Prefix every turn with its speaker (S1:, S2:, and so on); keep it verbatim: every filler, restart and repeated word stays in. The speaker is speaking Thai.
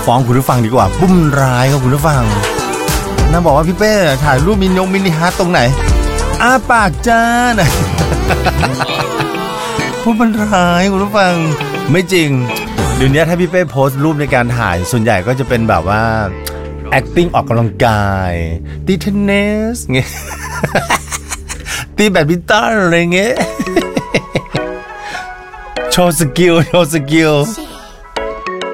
S1: ฟ้องคุณผู้ฟังดีกว่าปุ้มร้ายครับคุณผู้ฟังน่าบอกว่าพี่เป้ถ่ายรูปมินิมินิฮาร์ทตรงไหนอ้าปากจ้านะพูดมันร้ายคุณผู้ฟังไม่จริงเดี๋ยวนี้ถ้าพี่เป้โพสต์รูปในการถ่ายส่วนใหญ่ก็จะเป็นแบบว่า acting ออกกำลังกายตีเทนนิสเงี้ยตีแบดมินตันอะไรเงี้ยโชว์สกิลโชว์สกิล